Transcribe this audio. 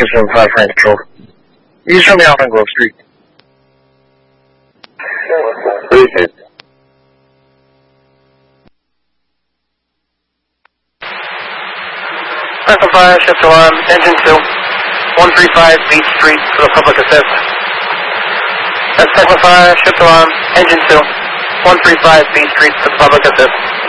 275 Frank Control. Use from the Alpha Grove Street. Franklin 5, shift alarm, engine 2, 135 Beach Street for the public assist. That's Franklin 5, shift alarm, engine 2, 135 Beach Street for the public assist.